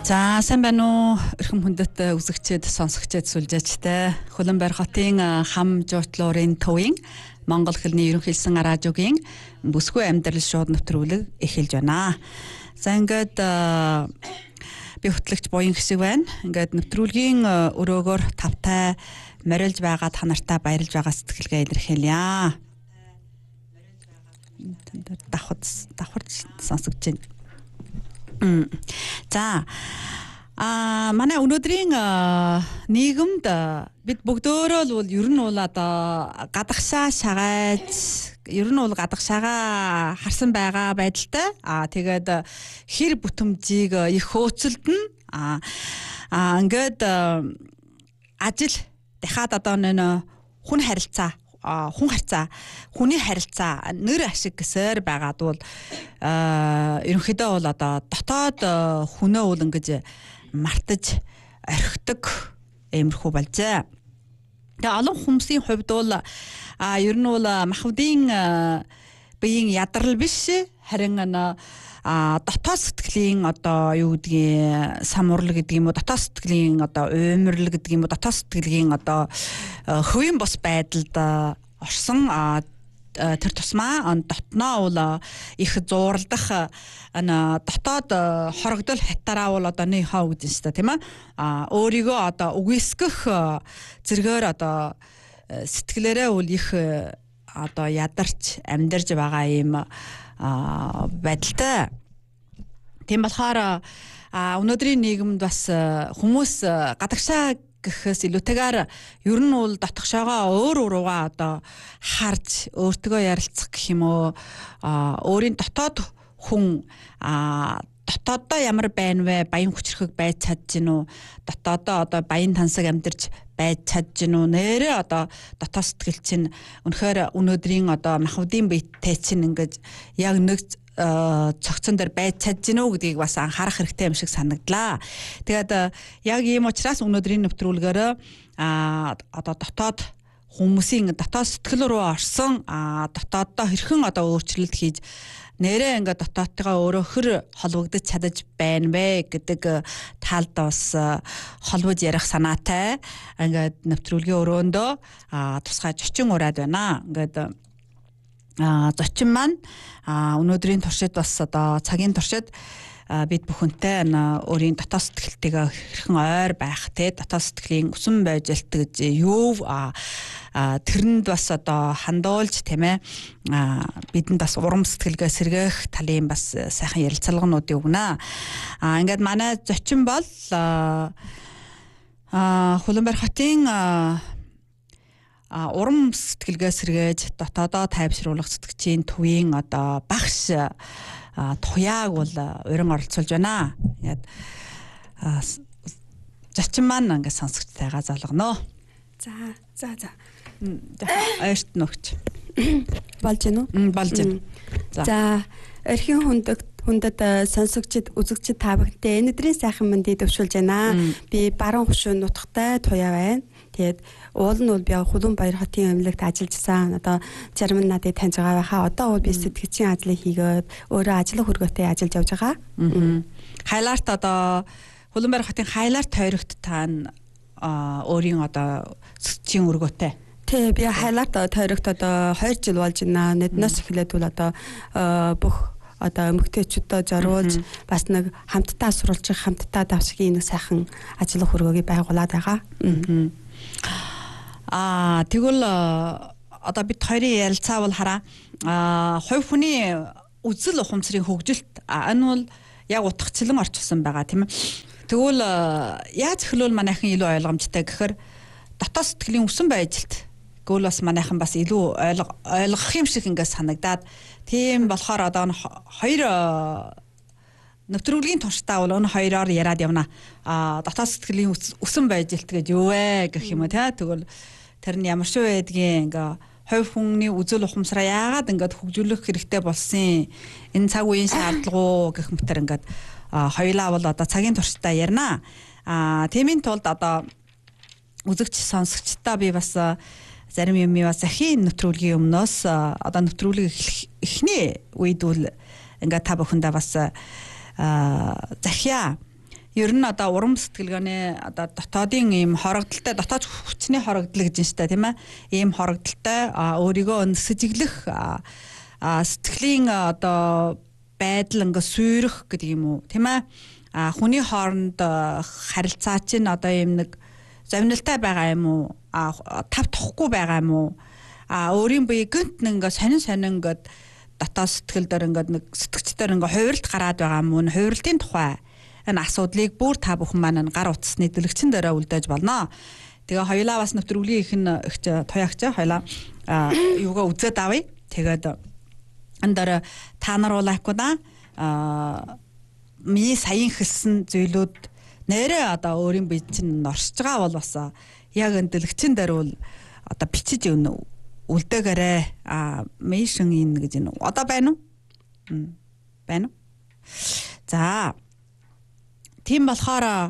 За сайн байна уу эрхэм хүндэт үзэгчид сонсогчид сүлжээчтэй Хөлбөмбөр хотын хам жуучлуурын төвийн Монгол хэлний ерөнхийлсэн радиогийн бүсгүй амьдрал шууд нэвтрүүлэг эхэлж байна. За ингээд би хөтлөгч Буян хэсэг байна. Ингээд нэвтрүүлгийн өрөөгөөр тавтай морилж байгаа та нартай баярлж байгаа сэтгэлгээ илэрхийлье. Давхар сонсогч байна. За манай өнөөдрийн нийгэмд бид бүгдөөрөө л ер нь бол одоо гадагшаа шагаж ер нь бол гадагшаагаа харсан байгаа байдалтай тэгээд хэр бүтэмжийг их хөөцөлдөн ингээд ажил дахиад одоо нэ хүн харилцаа хүний харилцаа нэр ашиг гэсээр байгаад бол ерөнхийдөө бол одоо дотоод хүнөө бол ингэж мартаж орхидог иймэрхүү болжээ. Тэгээ олон хүмүүсийн хувьд бол ер нь бол махбодын биеийн ядрал биш харин дотоод сэтгэлийн одоо юу гэдгийг самуурал гэдэг юм уу дотоод сэтгэлийн одоо уймрал гэдэг юм уу дотоод сэтгэлийн одоо хувийн бос байдалд орсон тэр тусмаа дотноо бол их зууралдах дотоод хорогдол хатараа бол одоо нэг хаа гэж байна тийм аа өөрийгөө одоо үгүйсгэх зэргээр одоо сэтгэлээрээ бол их одоо ядарч амьдарж байгаа юм байдалтай. Тийм болохоор өнөөдрийн нийгэмд бас хүмүүс гадагшаа гэхээс илүүтэйгээр ер нь бол дотгошоогоо өөр одоо харж өөртөө ярилцах гэх юм уу өөрийн дотоод хүн дотооддоо ямар байна вэ баян хүчрхэг байж чадж гин үү дотооддоо одоо баян тансаг амьдарч байж чадж гин үү нэрээ одоо дотоод сэтгэл чинь үнэхээр өнөөдрийн одоо махбодын биетэй чинь ингэж яг нэг цогцон дээр байж чадж гин үү гэдгийг бас анхаарах хэрэгтэй юм шиг санагдлаа. Тэгээд яг ийм учраас өнөөдрийн нэвтрүүлгээр одоо дотоод хүмүүсийн дотоод сэтгэл рүү орсон дотооддоо хэрхэн одоо өөрчлөлт хийж нэрээ ингээд дотоодтойгоо өөрөө хөр холбогдож чадаж байна вэ гэдэг талд бас холбож ярих санаатай ингээд нэвтрүүлгийн өрөөндөө тусгай зочин ураад байна. Ингээд зочин маань өнөөдрийн туршид бас одоо цагийн туршид бид бүхэнтэй өөрийн дотоод сэтгэлтэйгээ хэрхэн ойр байх те дотоод сэтгэлийн өсөн байжилт гэж юу тэрэнд бас одоо хандуулж тийм ээ бидэнд бас урам сэтгэлгээ сэргээх талын бас сайхан ярилцлагануудыг өгнө. Ингээд манай зочин бол Хөлбөмбөр хотын урам сэтгэлгээ сэргээж дотоодоо тайвшруулах сэтгчийн төвийн одоо багш туяаг бол урин оролцуулж байна. Ингээд зочин маань ингээд сонсогчтойгоо залгано. За. Ойрт нөгч. Болж гэнэ үү? Болж байна. За, эрхийн хүндэт сонсогчид үзэгчид та бүхэнтэй өнөөдрийн сайхан мэндийг төвшүүлж байна. Би баруун хушуун нутагтай туяа байна. Тэгээд уул нь бол би Хөлбөмбөр хотын эмнэлэгт ажиллажсан. Одоо зарим нь надад таньж байгаа байхаа. Одоо бол би сэтгчийн ажлыг хийгээд өөрөө ажил хөргөөтэй ажиллаж явж байгаа. Хайлаарт одоо Хөлбөмбөр хотын хайлаарт тойрогт таана өөрийн одоо сэтгчийн өргөөтэй. Тий, би хайлаарт тойрогт одоо 2 жил болж байна. Нэднээс эхлээд бол одоо бүх одоо эмэгтэйчүүдээ зориулж бас нэг хамтдаа сурвалжих хамтдаа давшгийн нэг сайхан ажил хөргөөгийг байгуулад байгаа. Тэгвэл одоо бид хоёрын ярилцаа бол хараа хувь хүний үзэл ухамсарын хөгжилт энэ бол яг утгачлан орчсон байгаа тийм ээ. Тэгвэл яаж эхлүүл манайхан илүү ойлгомжтой гэхээр дотоод сэтгэлийн өсөн байжилт гэвэл бас манайхан бас илүү ойлгох юм шиг ингээд санагдаад тийм болохоор одоо хоёр нэвтрүүлгийн туршдаа бол энэ хоёроор яриад явна. Дотоод сэтгэлийн өсөн байжилт гэж юу вэ гэх юм уу тий. Тэгвэл тэр нь ямар шүү байдгийг ингээ хувь хүний үзэл ухамсараа яагаад ингээд хөгжүүлэх хэрэгтэй болсон энэ цаг үеийн шаардлага гэх мэтэр ингээд хоёулаа бол одоо цагийн туршдаа ярина. Тиймийн тулд одоо үзэгч сонсогчдаа би бас зарим юм бас ахин нэвтрүүлгийн өмнөөс одоо нэвтрүүлэг эхний үед бол ингээд та бүхэндээ бас захиа ер нь одоо урам сэтгэлгээний одоо дотоодын ийм хорогдолтой дотоод хүчний хорогдол гэж байна шүү дээ тийм ээ. Ийм хорогдолтой өөрийгөө өнсөжиглэх сэтгэлийн одоо байдал ингээ сүйрэх гэдэг юм уу тийм ээ. Хүний хооронд харилцаа чинь одоо ийм нэг зовнилтай байгаа юм уу? Тав тухгүй байгаа юм уу? Өөрийн бие гэнт ингээ сонин ингээд дотоод сэтгэл дээр ингээд нэг сэтгчдээр ингээ хувиралт гараад байгаа юм уу? Хувиралтын тухай энэ асуудлыг бүр та бүхэн маань гар утасны дэлгэцэн дээрээ үлдээж болно. Тэгээ хоёулаа бас нэвтрүүлгийн их туяагч хоёулаа юугаа үзээд авъя. Тэгээд энэ дээр та нар улаахгүй да миний саяхан хэлсэн зүйлүүд нэрээ одоо өөрийн бие чинь оршиж байгаа бол бас яг энэ дэлгэцэн дээр бол одоо бичиж өгнө үлдээгээрээ мишн ин гэж энэ одоо байна уу? Байна уу? За тийм болохоор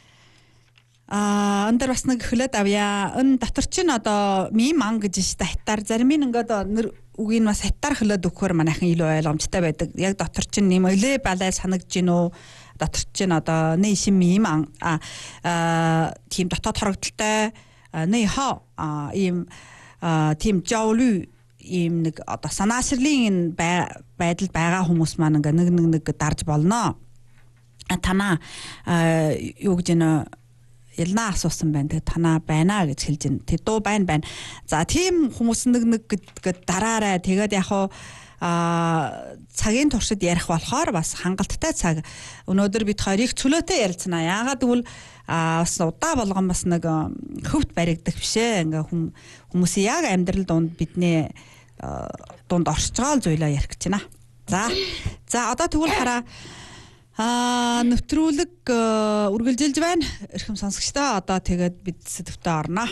энэ дээр бас нэг хөлөөд авъя. Энэ дотор чинь одоо ми ман гэж штэ хатаар зарим нь ингээд үгийг бас хатаар хөлөөд өгөхөр манайхан илүү ойлгомжтой байдаг. Яг дотор чинь нэм өлөө балай санагдж гинөө. Дотор чинь одоо нэ шим ми ман тийм дотоод хорогдолтой нэ хаа ийм тийм жаулу ийм нэг одоо санаашрлын байдал байгаа хүмүүс маань ингээ нэг дарж болно. Танаа юу гэж нэ ялнаа асуусан байна. Тэгээ танаа байна гэж хэлж байна. Тэг дуу байна. За тийм хүмүүс нэг дараарай. Тэгээд яг хуу цагийн туршид ярих болохоор бас хангалттай цаг. Өнөөдөр бид хоёрыг цөлөөтэй ярилцсанаа. Яагаад гэвэл бас удаа болгон бас нэг хөвт баригдах бишээ. Ингээ хүмүүсийн яг амьдрал донд бидний дунд оршиж байгаа зүйлээ ярих гэж байна. За одоо тэгвэл хараа нэвтрүүлэг үргэлжилж байна. Эрхэм сонсогчдоо одоо тэгээд бид сэдвтэ орно.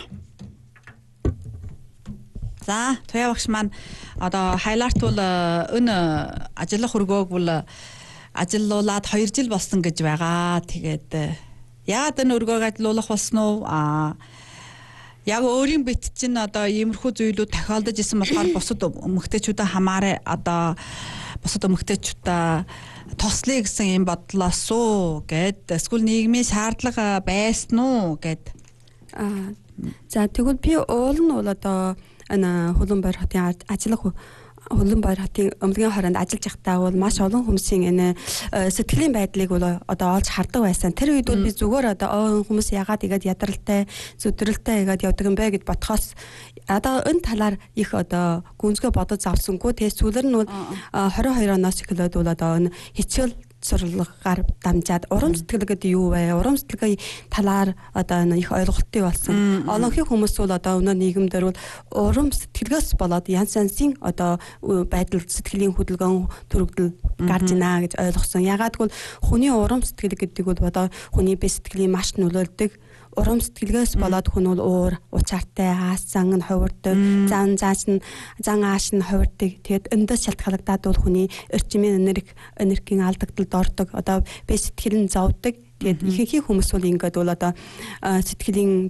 За туяа багш маань одоо хайларт бол энэ ажиллах хөргөөг бол ажиллуулад 2 жил болсон гэж байгаа. Тэгээд яагаад энэ өргөөг ажиллуулах болсон уу? Яг өөрийн бит чинь одоо иймэрхүү зүйлүүд тохиолдож исэн болохоор бусад эмэгтэйчүүдэд хамаарай одоо бусад эмэгтэйчүүдэд туслая гэсэн юм бодлоос уу гэд эсвэл нийгмийн шаардлага байсан уу гэд. За тэгвэл би уул нь бол одоо энэ Хөлбөмбөр хотын ажиллах Хөлбөмбөр хотын өмлөгийн хороонд ажиллаж байхдаа бол маш олон хүмүүсийн энэ сэтгэлийн байдлыг бол одоо олж хардаг байсан. Тэр үед бол би зүгээр одоо хүмүүс яагаад игээд ядралтай, зүдрэлтэй игээд явдаг юм бэ гэд бодхоос одоо энэ талаар их одоо гүнзгий бодож авсангүй. Тэгээ сүүлэр нь бол 22 оноос эхлээд бол одоо энэ хичээл сурлагаар дамжаад урам сэтгэл гэдэг юу вэ? Урам сэтгэлийн талаар одоо их ойлголттой болсон. Олонхын хүмүүс бол одоо өнөө нийгэмдэр бол урам сэтгэлгээс болоод янз янзын одоо байдал сэтгэлийн хөдөлгөөн төрөгдөл гарч ийна гэж ойлгосон. Ягаад гэвэл хүний урам сэтгэл гэдэг бол одоо хүний бие сэтгэлийн маш нөлөөлдөг. Урам сэтгэлгээс болоод хүн бол уур, учаартай, аас зан нь хувирдаг, зан ааш нь хувирдаг. Тэгээд эндээс шалтгаалагдаад бол хүний эрчимийн энергийн алдагдалд ордог. Одоо бие сэтгэл нь зовдөг. Тэгээд ихэнх хүмүүс бол ингээд бол одоо сэтгэлийн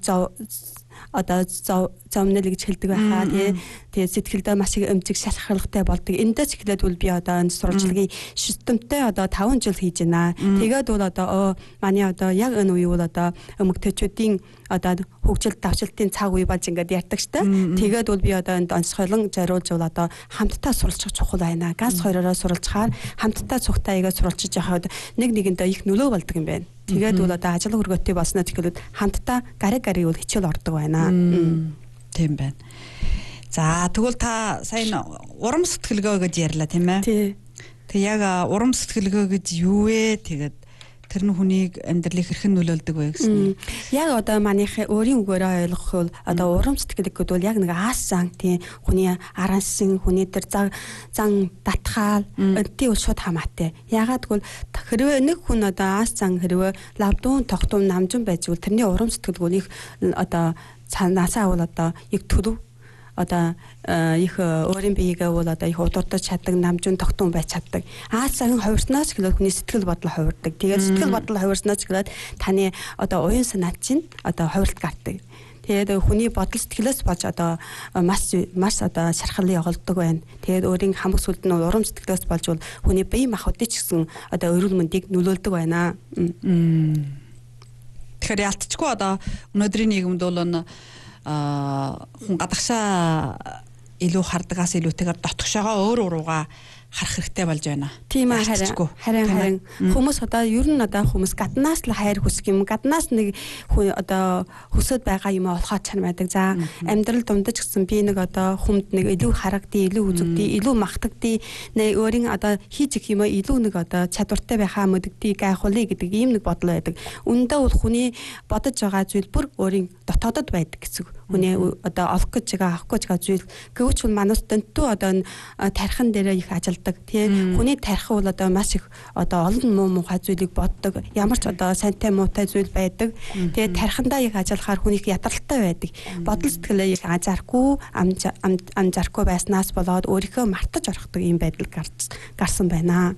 зовнол гэж хэлдэг байхаа. Тэгээд сэтгэлдээ маш их эмзэг шалхалгатай болдог. Эндээс эхлээд бол би одоо энэ сурвалжлагын системтэй одоо 5 жил хийж байна. Тэгээд бол одоо манай одоо яг энэ үе бол одоо эмэгтэйчүүдийн одоо хөгжил давчилтын цаг үе болж ингээд ярьдаг штэ. Тэгээд бол би одоо энэ онцгойлон зориулж бол одоо хамтдаа суралцах чухал байна. Ганц хоёроо суралцахаар хамтдаа цугтаа игээд суралцж яхад нэгэндээ их нөлөө болдог юм байна. Тэгээд бол одоо ажил хөргөтэй болсноо тэгэхээр хамтдаа гариг бол хичээл ордог байна. Тийм байна. За тэгвэл та сайн урам сэтгэлгөө гэж ярьлаа тийм ээ. Тий. Тэг яг урам сэтгэлгөө гэж юу вэ? Тэгээд тэр нь хүнийг амьдралыг хэрхэн нөлөөлдөг вэ гэсэн. Яг одоо манийх өөрийн үгээрээ ойлгох бол одоо урам сэтгэл гэдэг бол яг нэг аас зан тийм хүний арансын хүний тэр зан татхаал энтэй бол шууд хамаатай. Ягаад гэвэл хэрвээ нэг хүн одоо аас зан хэрвээ лавдуун тогтун намжин байж бол тэрний урам сэтгэл их одоо цаанаасаа бол одоо их төрөв одоо их өөрийн биегээ бол одоо их удирдах чаддаг намжин тогтун байж чаддаг. Аас цагийн хувирснаас эхлээд хүний сэтгэл бодол хувирдаг. Тэгээд сэтгэл бодол хувирснаас эхлээд таны одоо уян санаа чинь одоо хувиралт гардаг. Тэгээд хүний бодол сэтгэлээс болж одоо маш одоо шархал явуулдаг байна. Тэгээд өөрийн хамаг сүлд нь урам сэтгэлээс болж бол хүний бие махбодыг ч гэсэн одоо эрүүл мэндийг нөлөөлдөг байна. Тэгэхээр ялцчгүй одоо өнөөдрийн нийгэмд бол хүн гадагшаа илүү хардгаас илүүтэйгээр дотгошоогоо өөр урууга харах хэрэгтэй болж байна. Тийм харин хүмүүс одоо ер нь одоо хүмүүс гаднаас л хайр хүсэх юм. Гаднаас нэг одоо хүсэд байгаа юм олохоо чан байдаг. За амьдрал дундаж гэсэн би нэг одоо хүнд нэг илүү харагдъя, илүү үзэгдъя, илүү мартагдъя. Нэг өөрийн одоо хийж их юм илүү нэг одоо чадвартай байхаа мэддгийг гайхуулъя гэдэг ийм нэг бодол байдаг. Үүндээ бол хүний бодож байгаа зүйл бүр өөрийн дотоодод байдаг гэсэн. Хүний одоо олох гэж байгаа, авах гэж байгаа зүйл гэвч бол манайс дөнтөө одоо тархин дээр их ажилдаг. Тийм хүний тархин бол одоо маш их одоо олон муухай зүйлийг боддог. Ямар ч одоо сайнтай муутай зүйл байдаг. Тэгээд тархиндаа их ажиллахаар хүний их ядаралтай байдаг. Бодол сэтгэлээ их анзаарахгүй, амжаарахгүй байснаас болоод өөрийнхөө мартаж орхидог ийм байдал гарсан байна.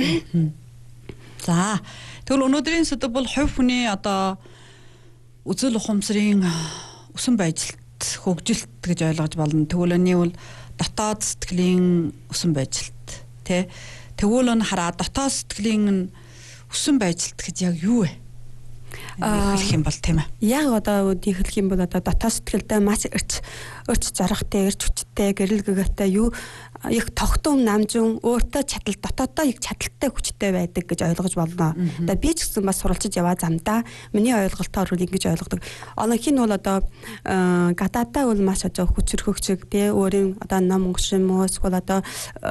За тэгвэл өнөөдрийн сэдэв бол хувь хүний одоо үзэл ухамсарын өсөн байжилт хөгжилт гэж ойлгож болно. Тэгвэл энэ бол дотоод сэтгэлийн өсөн байжилт тий. Тэгвэл энэ хараа дотоод сэтгэлийн өсөн байжилт гэж яг юу вэ? Хэлэх юм бол тийм ээ. Яг одоо хэлэх юм бол одоо дотоод сэтгэлдээ маш эрч жаргатай, эрч хүчтэй, гэрэл гэгээтэй юу их тогтун намжин өөртөө дотоодоо их чадaltaй хүчтэй байдаг гэж ойлгож болно. Одоо би ч гэсэн бас суралцж яваа замдаа миний ойлголтоор бол ингэж ойлгодог. Онохын бол одоо гадаадаа бол маш одоо хүчрхэгчэг тий өөрийн одоо ном өнгөшин мөс бол одоо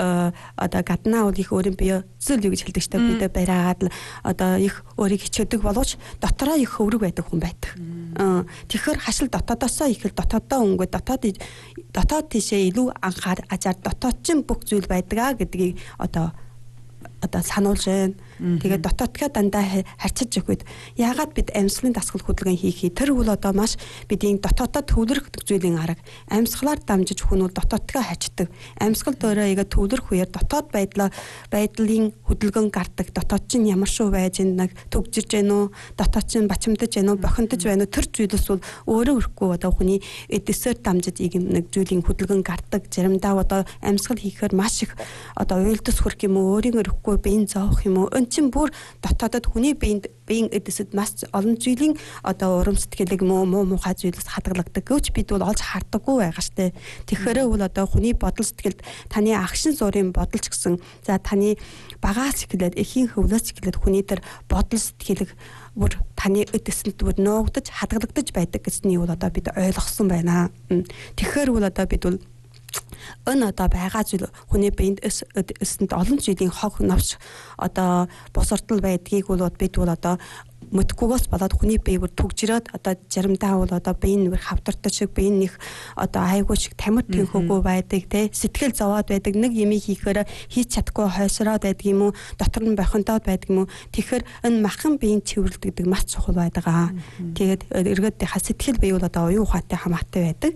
гаднаа бол их өөрийн бие зүйл юу гэж хэлдэг ч бид бариагаад л одоо их өөрийг хичээдэг боловч дотороо их хөврөг байдаг хүн байдаг. Тэгэхээр хашил дотоодосоо их л дотоодоо өнгөө дотоод тийшээ илүү анхаар ажаар дотоод чин бүх зүйл байдгаа гэдгийг одоо сануулж байна. Тэгээд дотоодхоо дандаа харьцаж өгөхөд яагаад бид амьсгалын дасгал хөдөлгөөн хийх тэр бол одоо маш бидний дотоодоо төвлөрөх зүйлийн арга. Амьсгалаар дамжиж хүн бол дотоодхоо харьцдаг. Амьсгал доороо игээ төвлөрөх үеэр дотоод байдлын хөдөлгөөн гардаг. Дотоод чинь ямар шүү байж нэг төгжирж гэнэ үү? Дотоод чинь бачимдаж гэнэ үү? Бохиндож байна уу? Тэр зүйлс бол өөрөө өрөхгүй одоо хүний эдсээр дамжиж нэг зүйлийн хөдөлгөөн гардаг. Заримдаа одоо амьсгал хийхээр маш их одоо уйлдас хүрх юм уу? Өөрийн өрөхгүй биеийн зоох юм уу? Чин бүр дотоодод хүний биеийн эдэсэд маш олон зүйлийн одоо урам сэтгэлийг муу муухай зүйлс хадгалагддаг гэвч бид бол олж хардаггүй байгаа штэ. Тэгэхээр бол одоо хүний бодол сэтгэлд таны агшин зургийн бодолч гэсэн за таны багаас эхлээд эхийн хөвлөөс эхлээд хүний тэр бодол сэтгэлийг бүр таны эдэсэнд бүр нуугдаж хадгалагдаж байдаг гэсний бол одоо бид ойлгосон байна. Тэгэхээр бол одоо бид бол энэ одоо байгаа зүйл хүний биед эсэнд олон жилийн хог навч одоо босортол байдгийг бол бид бол одоо мэдгүйгээс болоод хүний бие бүр түгжрээд одоо заримдаа бол одоо бие нь хавтартай шиг бие нэг одоо айгүй шиг тамир тэнхүүгүй байдаг те сэтгэл зовоод байдаг нэг юм хийхээр хийж чадахгүй хойсроод байдаг юм уу дотор нь бохиндоод байдаг юм уу тэгэхээр энэ махан биеийн цэвэрлэлт гэдэг маш чухал байдаг. Тэгээд эргээд сэтгэл бие бол одоо оюун ухаантай хамаатай байдаг.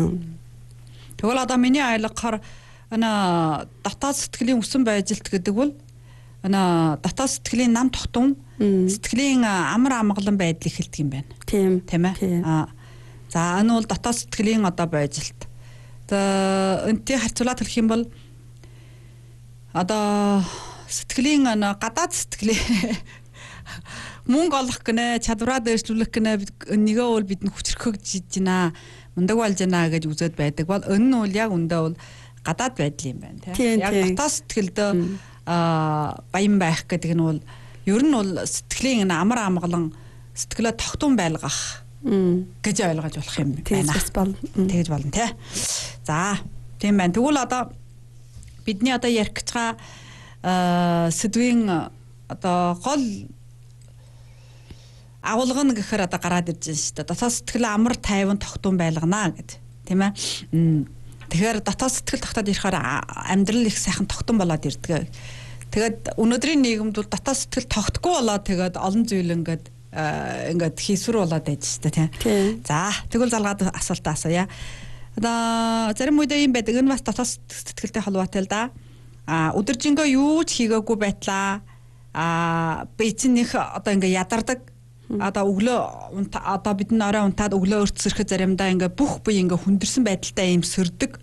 Тэгвэл одоо миний ойлгохоор ана дотоод сэтгэлийн өсөн байжилт гэдэг бол ана дотоод сэтгэлийн нам тогтун сэтгэлийн амар амгалан байдлыг хэлдэг юм байна. Тийм ээ. За энэ бол дотоод сэтгэлийн одоо байжилт. За энтэй харьцуулаад хэлэх юм бол одоо сэтгэлийн ана гадаад сэтгэлээ мөнгө олох гинэ, чадвараа дээржлүүлэх гинэ нэгээ бол бид нь хүчрхэгж байна. Мундаг болж байна гэж үзээд байдаг бол энэ нь бол яг үндэ бол гадаад байдал юм байна тийм. Яг дотоод сэтгэлдөө баян байх гэдэг нь бол ер нь бол сэтгэлийн амар амгалан сэтгэлээ тогтун байлгах гэж ойлгож болох юм байна. Тэгж болно тий. За тийм байна. Тэгвэл одоо бидний одоо ярих гэж байгаа сэдвийн одоо гол агуулга нь гэхээр одоо гараад ирж байна шүү дээ. Дотоод сэтгэл амар тайван тогтун байлгана гэд. Тийм ээ. Тэгэхээр дотоод сэтгэл тогтоод ирэхээр амьдрал их сайхан тогтун болоод ирдэг. Тэгээд өнөөдрийн нийгэмд бол дотоод сэтгэл тогтгүй болоод тэгээд олон зүйл ингээд хийсвэр болоод байж шүү дээ тийм. За тэгвэл залгаад асуултаа асууя. Одоо зарим үедээ юм байдаг. Энэ бас дотоод сэтгэлтэй холбоотой л да. Өдөржингөө юу ч хийгээгүй байтлаа. Би чинь их одоо ингээд ядардаг. Одоо өглөө одоо бид нь орой унтаад өглөө өртсөрөхөд заримдаа ингээ бүх бие ингээ хүндэрсэн байдалтай юм сөрдөг.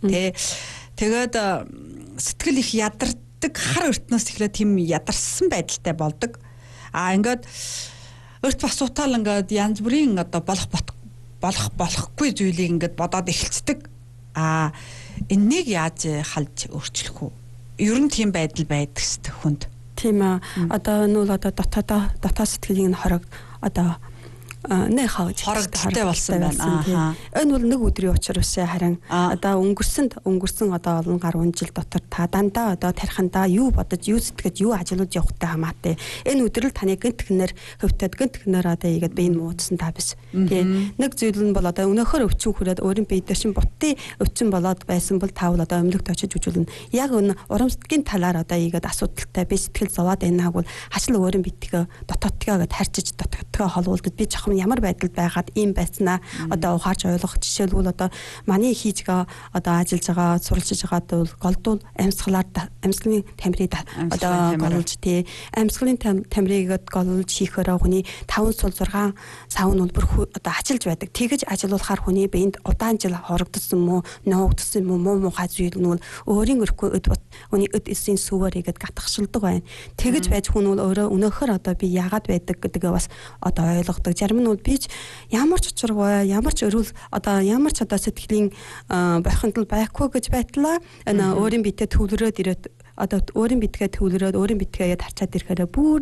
Тэгээд сэтгэл их ядардаг, хар өртнөөс эхлээд тийм ядарсан байдалтай болдог. Ингээд өрт басуутаал ингээд янз бүрийн одоо болохгүй зүйлийг ингээд бодоод эхэлцдэг. Энэнийг яаж халж өөрчлөх вэ? Ер нь тийм байдал байдаг шүү дээ хүнд. Тийм одоо нүүл одоо дотоод сэтгэлийн хорог одоо нэг хорогдолтой болсон байна. Энэ бол нэг өдрийн учир биш харин одоо өнгөрсөн одоо олон гаруй жил дотор та дандаа одоо тархиндаа юу бодож, юу сэтгэж, юу ажлууд явахтай хамаатай. Энэ өдрөл таны гинтгэнээр хөвтөд гинтгэнээр одоо игээд бие муудсан та биш. Тэгээ нэг зүйл нь бол одоо өнөөхөр өвчин хүрээд өөрийн бие дээр шин бутын өвчин болоод байсан бол таавал одоо өмнөд очиж үжүүлнэ. Яг энэ урам сэтгэлийн талаар одоо игээд асуудалтай би сэтгэл зовоод байнааг бол хашил өөрийн битгээ дотоодтойгоо харьцаж дотоодтойгоо холуулдад би жоохон ямар байдалд байгаад ийм байцнаа одоо ухаарч ойлгох. Жишээлбэл одоо манай хийжгээ одоо ажиллаж байгаа, суралцж байгаа бол голдуул амьсгалын тамирыг одоо голж тий амьсгалын тамирыг голж хийхээр хүний 5 сул 6 сав нь бүр одоо ажиллаж байдаг. Тэгэж ажиллуулахаар хүний биед удаан жил хорогдсон мó, нуугдсан мó, муухай зүйл нь өөрийн өрхгүй хүний өд эсийн сүвээр игээд гатахшилдаг байна. Тэгэж байж хүн бол өөрөө өнөөхөр одоо би яагаад байдаг гэдгээ бас одоо ойлгодог. Зарим нь бол бич ямар ч учиргүй, ямар ч өрөөл одоо ямар ч одоо сэтгэлийн бойхондол байхгүй гэж байтлаа өөрийн биетээ төвлөрөөд ирээд одоо өөрийн битгээ төвлөрөөд өөрийн битгээгээд харцаад ирэхээр бүр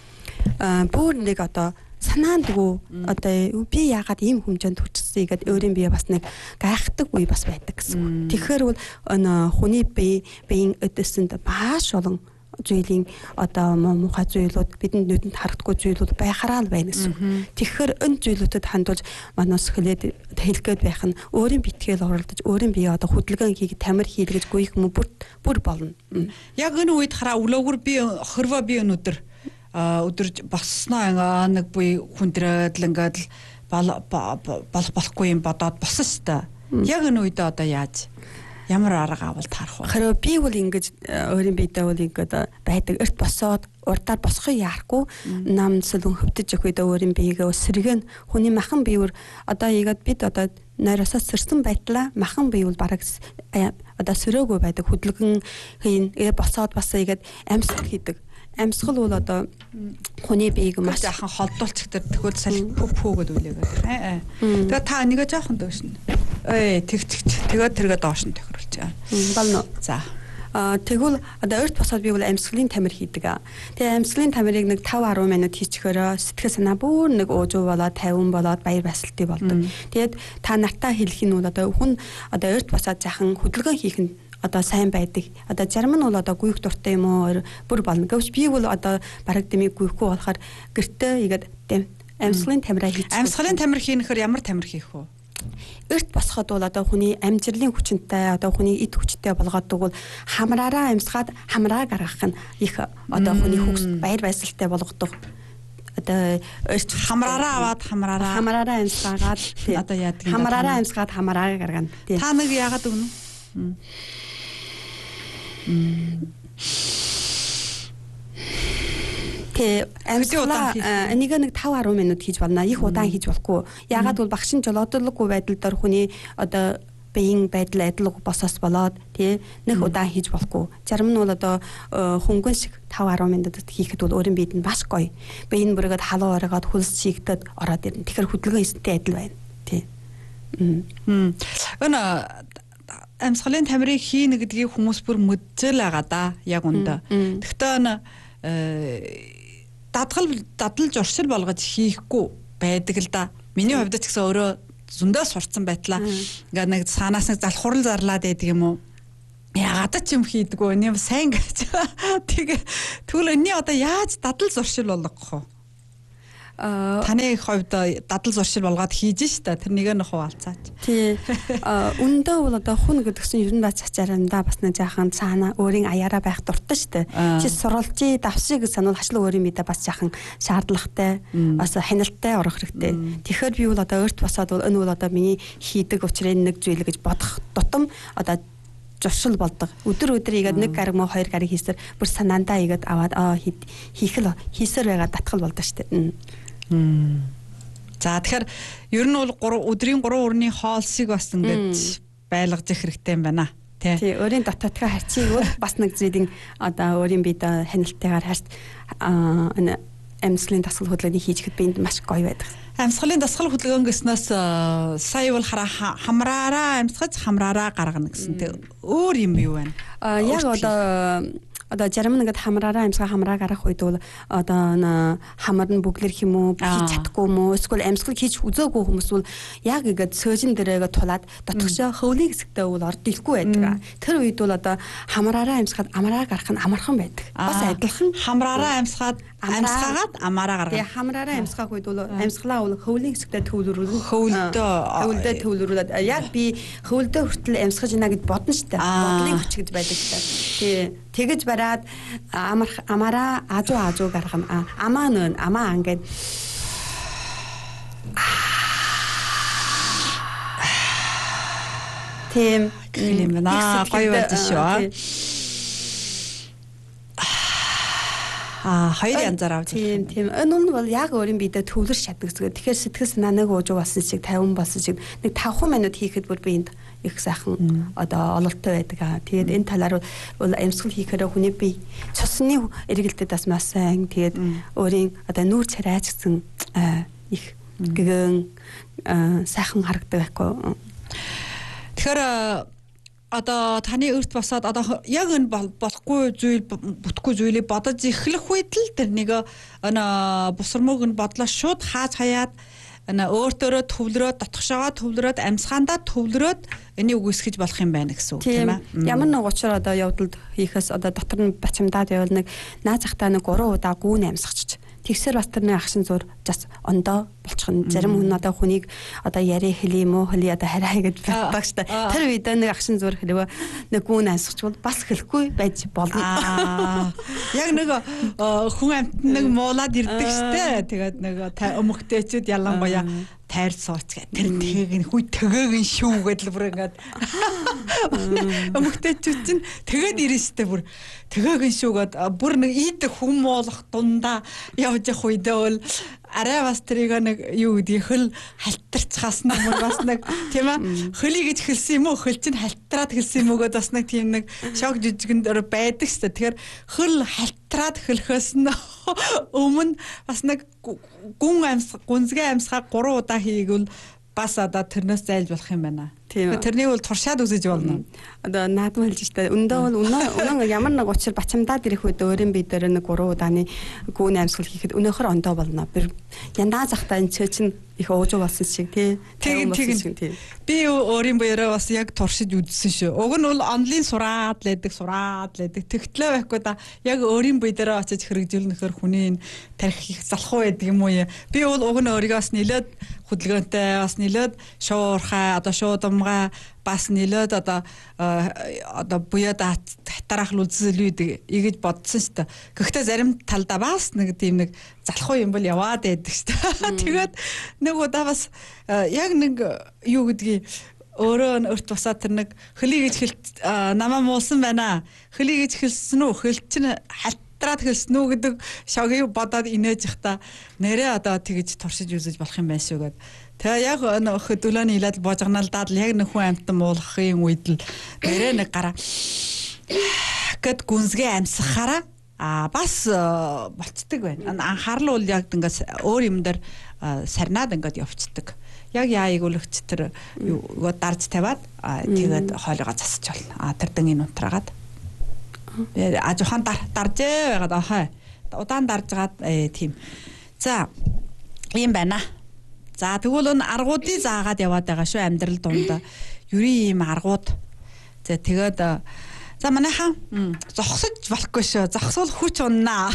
нэг одоо санаандгүй одоо би яагаад ийм хэмжээнд хүрчихсэн гэдэг өөрийн бие бас нэг гайхдаг үе бас байдаг гэсэн. Тэгэхээр бол хүний биеийн өдөөсөнд маш олон зүйлийн одоо муухай зүйлүүд бидэнд нүдэнд харагдахгүй зүйлүүд байхараа л байна гэсэн. Тэгэхээр энэ зүйлүүдэд хандуулж манаас хэлгээд байх нь өөрийн битгээл оролдож өөрийн бие одоо хөдөлгөөн хийгээд тамир хийлгэж гүйх юм бүр болно. Яг энэ үед хараа өглөөгөр би хорвоо би өнөдөр өдөрж босноо нэг буй хүндрээд л ингээд болохгүй юм бодоод босон шүү дээ. Яг энэ үед одоо яаж ямар арга авал таарах вэ? Харин би бол ингэж өөрийн биедээ бол ингээд байдаг эрт босоод урдаар босхыг яарахгүй намсал хөвдөж явах үед өөрийн биегээ өсргэн хүний махан биеүр одоо игээд бид одоо нойросоо сэрсэн байтлаа махан бие бол бараг одоо сөрөөгөө байдаг хөдөлгөн хийн босоод басаа игээд амьсгал хийдэг. Амьсгал бол одоо хүний биеийг маш жаахан холдуулчихдаг тэгвэл салхи пөөгөөд үлээгээд. Тэгээ та нэгэ жаахан дөөшнө. Тэгээд тэргээ доош нь тохируулж байгаа. Болно. За. Тэгвэл одоо өрт босоод би бол амьсгалын тамир хийдэг. Тэгээ амьсгалын тамирыг нэг 5-10 минут хийчихээрээ сэтгэл санаа бүр нэг уужуу болоод 50 болоод баяр баясгалтай болдог. Тэгээд та нартаа хэлэх нь бол одоо хүн одоо өрт босоод жаахан хөдөлгөөн хийх нь одоо сайн байдаг. Одоо зарим нь бол одоо гүйх дуртай юм уу бүр болно. Гэвч би бол одоо бараг дэмий гүйхгүй болохоор гэртээ игээд амьсгалын тамираа хийчих. Амьсгалын тамир хийнэхээр ямар тамир хийх вэ? Өрт босоход бол одоо хүний амжилтын хүчинтэй одоо хүний эд хүчтэй болгодог бол хамраараа амьсгаад хамраа гаргах нь их одоо хүний хөгс баяр баясгалтай болгодог. Одоо хамраараа аваад хамраараа амьсгаад одоо яадаг юм. Хамраараа амьсгаад хамраа гаргана. Та нэг яагаад өгнө? Тэ амьсгалаа энийг нэг 5-10 минут хийж болно. Их удаан хийж болохгүй. Яагаад бол багш нь жолоодолгүй байдал дор хүний одоо биеийн байдал адилгүй босоос болоод тий нэг удаан хийж болохгүй. Зарим нь бол одоо хөнгөн шиг 5-10 минутад хийхэд бол өөрийн биед нь маш гоё. Бие нь бүргээд халуун ороод хөлс чигдэд ороод ирнэ. Тэгэхээр хөдөлгөөн эсэнтэй адил байна. Тий. Өн амьсгалын тамирыг хийнэ гэдгийг хүмүүс бүр мэдчихэл байгаа да. Яг үндэ. Тэгтээ дадалж уршил болгож хийхгүй байдаг л да. Миний хувьд ч гэсэн өөрөө зөндөө сурцсан байтлаа. Ингээ нэг санаас нэг залхуурал зарлаад байдаг юм уу? Яагаад ч юм хийдэггүй. Энийг сайн гэж. Тэгээ тэгвэл энэ одоо яаж дадал зуршил болгох вэ? Таны хувьд дадал зуршил болгоод хийж штэ тэрнийг нь хуваалцаач. Тий. Үндэ бол одоо хүн гэдгсэн ер нь цацаарандаа бас нэг жаахан цаана өөрийн аяараа байх дуртай штэ. Чи суралцъя давшиг гэж сануул хашлаг өөрийн мэдээ бас жаахан шаардлагатай бас хяналттай орох хэрэгтэй. Тэгэхээр би бол одоо өөрт босоод бол энэ бол одоо миний хийдэг учрын нэг зүйл гэж бодох тутам одоо зуршил болдог. Өдөр игээд нэг гариг мó хоёр гариг хийсээр бүр санаандаа игээд аваад хийсээр байгаа татгал болдог штэ. За тэгэхээр ер нь бол өдрийн 3 өрний хоолсыг бас ингэж байлгаж их хэрэгтэй юм байна. Тий, өөрийн дотоодхоо харьцыг бас нэг зүйлийн одоо өөрийн бид хяналтайгаар харьц амьсгалын дасгал хөдөлгөөнийг хийж ихэд биэнд маш гоё байдаг. Амьсгалын дасгал хөдөлгөөн гэснээс сая бол хамраараа амьсгаж хамраараа гаргана гэсэн. Тэг өөр юм юу байна? Яг одоо зарим нэгэд хамраараа амьсгаа хамраа гаргах үед бол одоо хамар нь бүглэр хэмүү хийж чадахгүй юм уу эсвэл амьсгал хийж үзээгүй хүмүүс бол яг ингээд сөөжин дээрээ тулаад дотгошоо хөвлийн хэсэгтээ бол орд ирэхгүй байдаг. Тэр үед бол одоо хамраараа амьсгаад амраа гаргах нь амархан байдаг. Бас адилхан хамраараа амьсгаад амьсгаагаад амаараа гаргах. Тэгээ хамраараа амьсгаах үед бол амьсгалаа бол хөвлийн хэсэгтээ хөвлөдөө төвлөрүүлээд яг би хөвлөдөө хүртэл амьсгаж ийна гэж бодно шүү дээ. Бодлын хүч гэж байдаг шүү дээ. Тэгэж бараад амаараа ажуу гаргана. Амаа ингээд тийм юм байна. Гоё болж шүү. Хоёр янзаар авч. Тийм. Энэ нь бол яг өөрийн биедээ төвлөрч чаддаг зүгээр. Тэгэхээр сэтгэл санаа нэг уужуу болсон шиг 50 болсон шиг нэг 5 минут хийхэд бүр биед их сайхан одоо ололттой байдаг. Тэгээд энэ талаар бол амьсгал хийхээр хүний бие цусны эргэлтэд бас маш сайн. Тэгээд өөрийн одоо нүүр царайч гэсэн их гэгэн сайхан харагдаг байхгүй. Тэгэхээр одоо таны өрт босоод одоо яг энэ болохгүй зүйл бүтэхгүй зүйлийг бодож эхлэх үед л тэр нэг бусармууг нь бодлоо шууд хааж хаяад өөртөөрөө төвлөрөөд дотгошоогоо төвлөрөөд амьсгаандаа төвлөрөөд энийг үгүйсгэж болох юм байна гэсэн үг тийм ээ. Ямар нэг учир одоо явдалд хийхээс одоо дотор нь бачимдаад явал нэг наад захтаа нэг 3 удаа гүүн амьсгачих. Тэгсэр бас тэрний агшин зур жас ондоо болчихно. Зарим хүн одоо хүнийг одоо яри хэлээ юм уу хэлээ одоо хараа гэж боддог штэ. Тэр үед нэг агшин зур хэлээ нэг гүүн амьсгачвал бас хэлэхгүй байж болно. Яг нэг хүн амт нэг муулаад ирдэг штэ. Тэгээд нэг өмгтээчүүд ялангуяа тайр сууч гэх тэр тэгийг хүй тэгээг нь шүү гэдэл бүр ингээд өмгтээчүүд чинь тэгээд ирэн штэ бүр тэгээг нь шүүгээд бүр нэг ийдэг хүм болох дундаа явж явах үедээ бол арай бас тэрийг нэг юу гэдгийг хөл халтарцхаас нэг бас нэг тийм ээ хөлий гэж хэлсэн юм уу хөл чинь халтраад хэлсэн юм уу гэдээ бас нэг тийм нэг шок жижигэнд байдаг шүү дээ. Тэгэхээр хөл халтраад хэлэхээс нь өмнө бас нэг гүнзгий амьсгаа 3 удаа хийгвэл бас одоо тэрнээс зайлж болох юм байна. Тэрнийг бол туршаад үзэж болно. Одоо наадам хэлж штэ. Өндөө бол өнөө ямар нэг учир бачимдаад ирэх үед өөрийн бие дээр нэг 3 удааны гүүн амьсгал хийхэд өнөөхөр ондоо болно. Янаа захтаа энэ чинь их уужуу болсон шиг тий. Би өөрийн биеэрээ бас яг туршиж үзсэн шүү. Уг нь бол онлайн сураад лээдэг. Тэгтлээ байхгүй да. Яг өөрийн бие дээр очиж хэрэгжүүлнэхээр хүний тарих их залхуу байдаг юм уу? Би бол уг нь өөрийгөө бас нилээд хөдөлгөөнтэй бас нилээд шуурхай одоо шуудамгаа бас нилээд одоо буяад хатарах үлзэлүүд ийгэж бодсон шүү дээ. Гэхдээ зарим талдаа бас нэг тийм нэг залхуу юм бол яваад байдаг шүү дээ. Тэгээд нэг удаа бас яг нэг юу гэдгийг өөрөө өрт босаад тэр нэг хөлий гэж намаа муусан байна. Хөлий гэж хэлсэн үү? Хөл чинь халтраад хэлсэн үү гэдэг шогийг бодоод инээж ихта нэрээ одоо тэгж туршиж үзэж болох юм байна шүү гэд. Тэгээ яг хөдөлгөөний хилээд божгоналдаад яг нэг хүн амтан муулахын үед л нэрээ нэг гараа гэд гүнзгий амьсгахаараа бас болцдог байна. Анхаарал бол яг ингээд өөр юм дээр сарнаад ингээд явцдаг. Яг яаиг үлэгч тэр юу дарж тавиад тэгээд хоолойгоо засч болно. Тэр дэнгийн нутраагаад ажуухан даржээ байгаад ахаа. Удаан даржгаад тийм. За ийм байна. За тэгвэл энэ аргуудыг заагаад яваад байгаа шүү амьдрал дунд. Юрийн ийм аргууд. За тэгээд за манайхаа зогсож болохгүй шүү. Зогсвол хүч уннаа.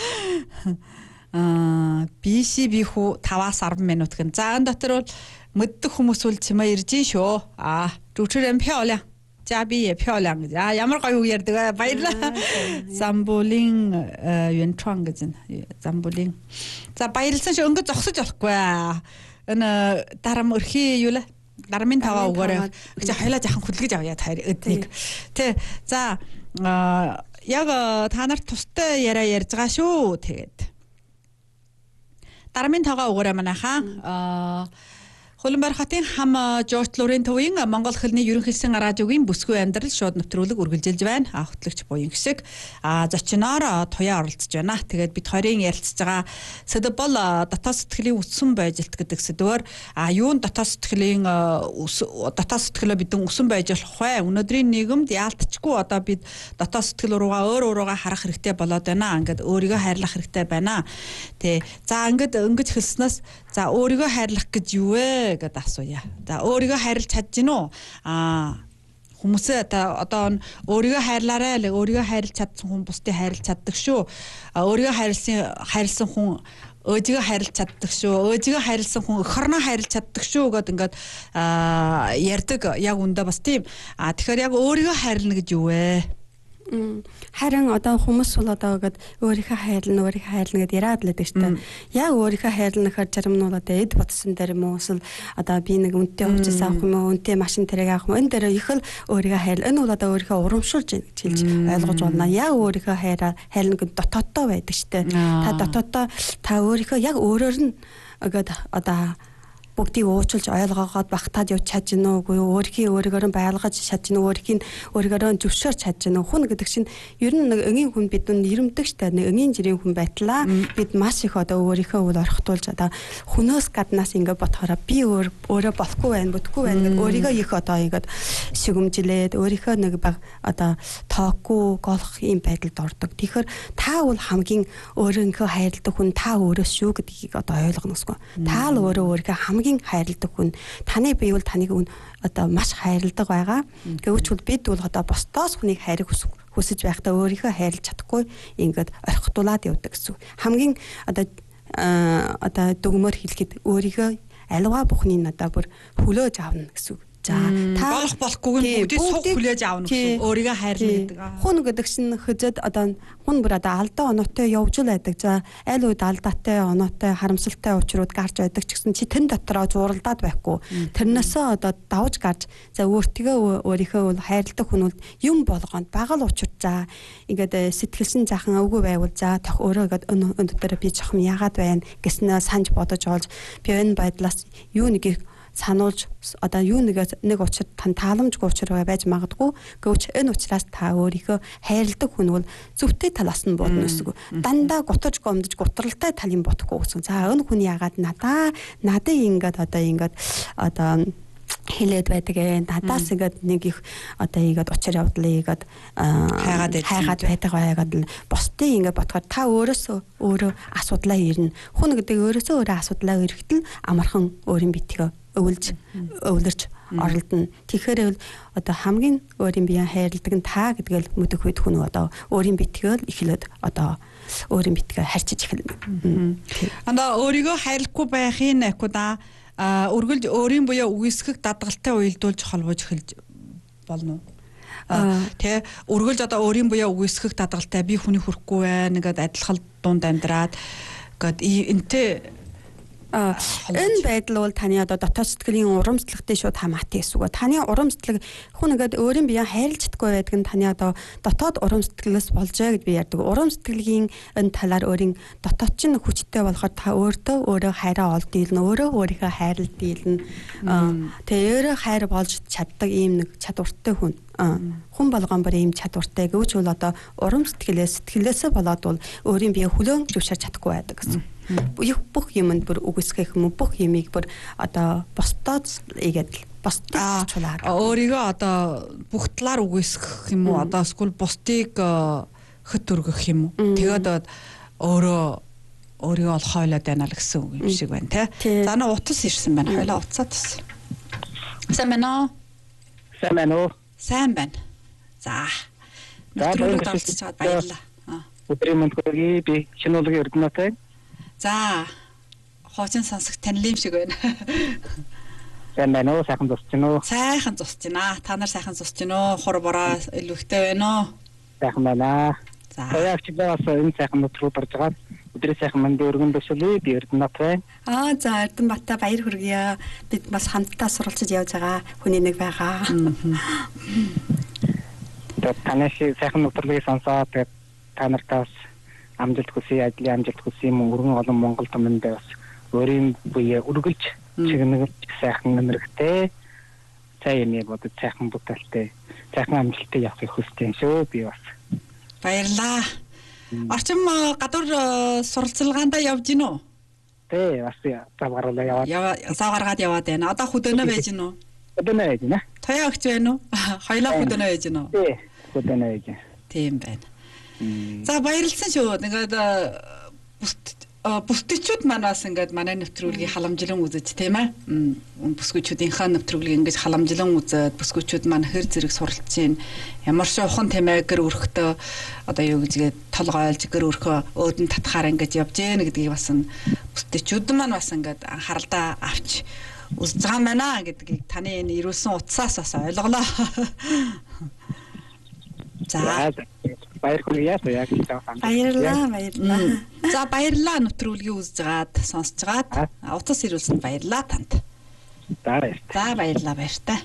BC бихүү 5-10 минут гэн. За энэ дотор бол мэддэг хүмүүс үл чимээ ирж шүү. Дүчрэн漂亮. За би漂亮. Ямар гоё үг ярьдаг баярлаа. Замбулин юнчван гэж замбулин. За баярлсан шүү. Өнгө зогсож болохгүй. Энэ дарам өрхий юу лээ? Дармын таваа өгөөрэй. Чи хоёлаа жахан хөдөлгөж авъя та эднийг. Тэ. За яг та нарт тустай яриа ярьж байгаа шүү. Тэгээд дарамын тоогоо өгөөрэй манайхаа. Хөлбөмбөр хотын хам Жорж Лорен төвийн Монгол хэлний ерөнхийлсэн радиогийн бүсгүй амьдрал шууд нэвтрүүлэг үргэлжилж байна. Хөтлөгч буян гişиг зочноор туяа оролцож байна. Тэгээд бид хоёрын ярилцж байгаа сэдв бол дотоод сэтгэлийн үсэн байжилт гэдэг сэдвээр юунд дотоод сэтгэлөө бидэн үсэн байж болох вэ? Өнөөдрийн нийгэмд яалтчгүй одоо бид дотоод сэтгэл руугаа өөрөөгөө харах хэрэгтэй болоод байна. Ингээд өөрийгөө хайрлах хэрэгтэй байна. Тэ. За ингээд ингэж хэлснээс за өөрийгөө хайрлах гэж юу вэ гэдээ асууя. За өөрийгөө хайрлаж чадж гин үү? Хүмүүсээ одоо өөрийгөө хайрлаарай л өөрийгөө хайрлаж чадсан хүн бусдыг хайрлаж чаддаг шүү. Өөрийгөө хайрлсан хүн өөжигөө хайрлаж чаддаг шүү. Өөжигөө хайрлсан хүн эх орноо хайрлаж чаддаг шүү гэд ингээд ярьдаг яг үндэ бас тийм. Тэгэхээр яг өөрийгөө хайрлна гэж юу вэ? Харин одоо хүмүүс бол одоо гээд өөрийнхөө хайрлна гэдээ яриад л байдаг шүү дээ. Яг өөрийнхөө хайрлна гэхээр зарим нь бол одоо эд бодсон дээр юм уу эсвэл одоо би нэг үнэтэй хувцас авах юм уу, үнэтэй машин тэрэг авах юм. Энэ дээр их л өөрийгөө хайрлна. Энэ бол одоо өөрийнхөө урамшуулж байна гэж хэлж ойлгож байна. Яг өөрийнхөө хайрлна гэдэг дотооддоо байдаг шүү дээ. Та дотооддоо та өөрийнхөө яг өөрөөр нь гээд одоо бүгдийг уучлж ойлгоогоод багтаад явж чадж гинэ үгүй өөрийгөө байлгаж чадж гинэ өөрийгөө зөвшөөрч чадж гинэ хүн гэдэг чинь ер нь нэг энгийн хүн бидэнд ирэмдэг штэ нэг энгийн жирийн хүн байтлаа бид маш их одоо өөрийнхөө үл орхитуулж одоо хүнөөс гаднаас ингээд бодохоор би өөрөө болохгүй байна бүдгүй байна гэдэг өөрийгөө их одоо ингээд шигэмжлээд өөрийнхөө нэг баг одоо тоохгүй голох юм байдалд ордог. Тэгэхээр та бол хамгийн өөрийнхөө хайрладаг хүн та өөрөөс шүү гэдгийг одоо ойлгоно гэсэн. Та л өөрийгөө хамгийн хайрладаг хүн. Таны бие бол таныг одоо маш хайрладаг байгаа. Гэвч бид бол одоо босдоос хүнийг хайрыг хүсэж байхдаа өөрийнхөө хайрлаж чадахгүй ингээд орхитуулаад явдаг гэсэн. Хамгийн одоо дүгмөр хэлэхэд өөрийгөө аливаа бүхний одоо бүр хүлээж авна гэсэн. За та болохгүйг бүгдийг суг хүлээж аавна гэсэн өөрийгөө хайрлна гэдэг. Хүн гэдэг чинь хөзөд одоо хүн бүр одоо алдаа оноотой явж л байдаг. За аль үед алдаатай оноотой харамсалтай учрууд гарч байдаг ч гэсэн чи тэн дотроо зуралдаад байхгүй. Тэрнээсээ одоо давж гарч за өөрийнхөө хайрладаг хүн бол юм болгонд багал учир за ингээд сэтгэлсэн заахан өвгөө байвал за тох өөрөө ингээд өнөдөр би жоохон яагаад байна гэснээр санаж бодож олж би энэ байдлаас юу нэг сануулж одоо юу нэг учир тааламжгүй учир байж магадгүй. Гэвч энэ учраас та өөрийнхөө хайрладаг хүн бол зөвхөн талаас нь бодно гэсэн. Дандаа гутаж гомдож гутралтай талын бодохгүй гэсэн. За энэ хүн яагаад надад ингээд хэлээд байдаг надаас ингээд нэг их одоо ийгээд учир явдлаа ийгээд хайгаад байдаг байгаад л бусдын ингээд бодохоор та өөрөө асуудлаа ирнэ. Хүн гэдэг өөрөөсөө өөрөө асуудлаа ирэхдээ амархан өөрийн битгий өвлөрч оролдоно. Тэгэхээр одоо хамгийн өөрийн биеэ хайрладаг нь та гэдгээл мэдэх үед хүн одоо өөрийн битгий эхлээд одоо өөрийн битгий харьцаж эхэлнэ. Анда өөрийгөө хайрлахгүй байхын акуда үргэлж өөрийн буяа үгүйсгэх дадгалтай уялдуулж холбож эхэлж болно. Тэ үргэлж одоо өөрийн буяа үгүйсгэх дадгалтай би хүний хүрэхгүй байна гэдэг адилхан дунд амьдраад гээд энтэй энэ байдал бол таны одоо дотоод сэтгэлийн урамсгалтай шууд хамаатай гэсэн үг. Таны урамсгалыг хүн ингээд өөрийн биеэ хайрлаж чадахгүй байдаг нь таны одоо дотоод урамсгалаас болжээ гэж би ярьдаг. Урамсгалын энэ талаар өөрийн дотоод чинь хүчтэй болохоор та өөрөө хайраа олд дийлнэ, өөрийгөө хайрлал дийлнэ. Тэгээ өөрөө хайр болж чаддаг ийм нэг чадвартай хүн. Хүн болгон бүр ийм чадвартай гэвч бол одоо сэтгэлээсээ болоод бол өөрийн биеэ хүлээн зөвшөөрч чадахгүй байдаг гэсэн. Бүх юмд бүр үгүйсгэх юм бүх юмыг бүр одоо босдоод ийгээд босдоод чулаад өөрийгөө одоо бүх талаар үгүйсгэх юм уу одоо эсвэл бусдыг хөт өргөх юм уу тэгээд өөрийгөө олох хойлоод байна л гэсэн үг юм шиг байна тий. За нөө утас ирсэн байна хойлоо уцаад тас. Сайн байна уу? Сайн байна. За. Нэвтрүүлэг давталж чад баярлалаа. Өдрийн мэндийг би шинүүлэг Эрдэнэтэй. За. Хоочин сонсох танил юм шиг байна. Сайн байна уу? Сайхан зусч байна уу? Сайхан зусч байна. Та нар сайхан зусч байна уу? Хур бороо илүүхтэй байна уу? Сайхан байна. За. Хоёрчдаас энэ сайхан нэвтрүүлэг орж байгаа. Өдрийн сайхан мэндийг өргөн төсөлөө би Эрдэнэтэй. За Эрдэнэбатаа баяр хүргье. Бид бас хамтдаа суралцж явж байгаа хүний нэг байгаа. Танай сайхан нэвтрүүлгийг сонсоод та нартаас амжилт хүсье, ажлын амжилт хүсье, өргөн олон Монгол түмэндээ бас өөрийн буяа үргэлж чигнэж сайхан нэмэрхтэй сайн юм бодож сайхан бүтээлтэй сайхан амжилттай явахыг хүсэж байна шүү би бас. Баярлаа. Орчин гадуур суралцлагаандаа явж гин үү? Тэ бас завгаруулаа яваад. Завгаргаад яваад байна. Одоо хөдөөнөө байж гин үү? Хөдөөнөө байж гинэ. Тояа өгч байна уу? Хоёлаа хөдөөнөө байж гин үү? Тий, хөдөөнөө байж. Тийм байна. За баярлалсан шүү. Ингээд бүсгүйчүүд маань бас ингээд манай нэвтрүүлгийг халамжлан үзэж тийм ээ. Бүсгүйчүүдийнхээ нэвтрүүлгийг ингээд халамжлан үзээд бүсгүйчүүд маань хэр зэрэг суралцж байна. Ямар ч ухаан тийм ээ гэр өрхтөө одоо юу гэжгээд толгойлж гэр өрхөө өөдөн татхаар ингээд явж гэнэ гэдгийг бас бүсгүйчүүд маань бас ингээд анхааралдаа авч үзэж байгаа юм байна гэдгийг таны энэ ирүүлсэн утсаас бас ойлголоо. За баярлалаа. За баярлалаа нэвтрүүлгийг үзэж байгаад сонсож байгаад утас ирүүлсэнд баярлалаа танд. За баярлалаа баяртай.